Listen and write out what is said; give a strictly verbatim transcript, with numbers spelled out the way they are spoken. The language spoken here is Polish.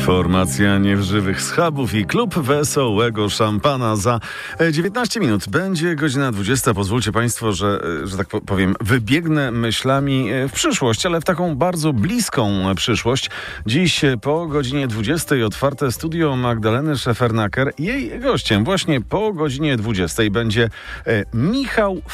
Formacja Niewżywych Schabów i Klub Wesołego Szampana. Za dziewiętnaście minut będzie godzina dwudziesta. Pozwólcie Państwo, że, że tak powiem, wybiegnę myślami w przyszłość, ale w taką bardzo bliską przyszłość. Dziś po godzinie dwudziestej otwarte studio Magdaleny Szefernaker. Jej gościem właśnie po godzinie dwudziestej będzie Michał